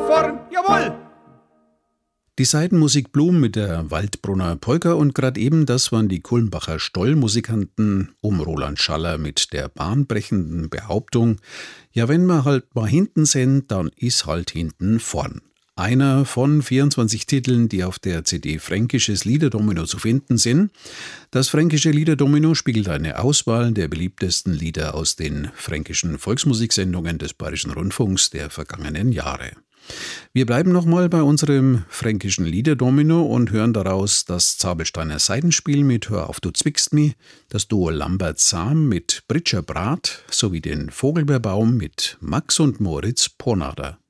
vorn, jawohl! Die Seidenmusik Blum mit der Waldbrunner Polka und gerade eben, das waren die Kulmbacher Stollmusikanten um Roland Schaller mit der bahnbrechenden Behauptung, ja, wenn wir halt mal hinten sind, dann ist halt hinten vorn. Einer von 24 Titeln, die auf der CD Fränkisches Liederdomino zu finden sind. Das Fränkische Liederdomino spiegelt eine Auswahl der beliebtesten Lieder aus den fränkischen Volksmusiksendungen des Bayerischen Rundfunks der vergangenen Jahre. Wir bleiben nochmal bei unserem Fränkischen Liederdomino und hören daraus das Zabelsteiner Seidenspiel mit Hör auf, du zwickst mi, das Duo Lambert-Sam mit Britscher Brat sowie den Vogelbeerbaum mit Max und Moritz Pornader.